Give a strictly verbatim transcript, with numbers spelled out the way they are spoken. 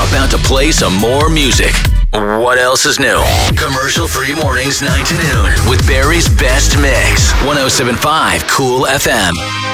about to play some more music. What else is new? Commercial-free mornings nine to noon with Barry's Best Mix. one oh seven point five Cool F M.